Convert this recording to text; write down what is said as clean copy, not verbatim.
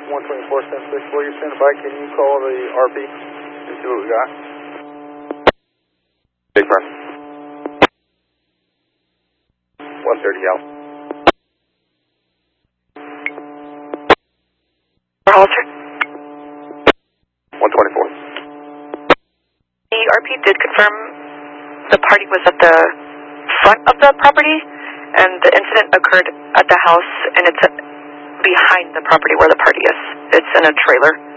124-764, you're standing by. Can you call the RP and see what we got? Big firm. 130 Gal. Hollister. 124. The RP did confirm the party was at the front of the property, and the incident occurred at the house, and it's behind the property where the party is. It's in a trailer.